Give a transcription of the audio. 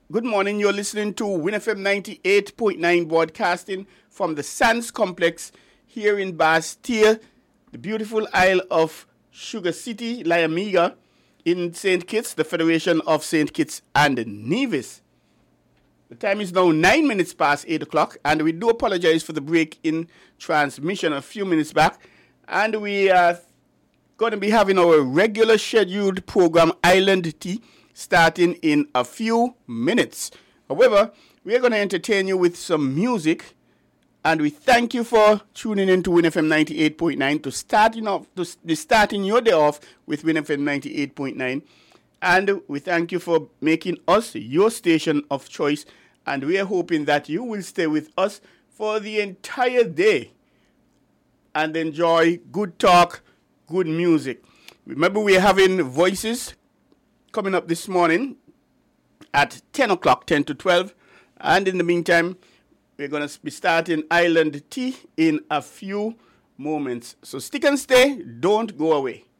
Good morning. You're listening to WinFM 98.9 broadcasting from the Sands Complex here in Bastille, the beautiful Isle of Sugar City, Liamiga, in St. Kitts, the Federation of St. Kitts and Nevis. The time is now 9 minutes past 8 o'clock, and we do apologize for the break in transmission a few minutes back. And we are going to be having our regular scheduled program, Island Tea, starting in a few minutes. However, we are going to entertain you with some music, and we thank you for tuning in to WinFM 98.9 to starting your day off with WinFM 98.9. And we thank you for making us your station of choice, and we are hoping that you will stay with us for the entire day and enjoy good talk, good music. Remember, we are having voices coming up this morning at 10 o'clock, 10 to 12. And in the meantime, we're going to be starting Island Tea in a few moments. So stick and stay. Don't go away.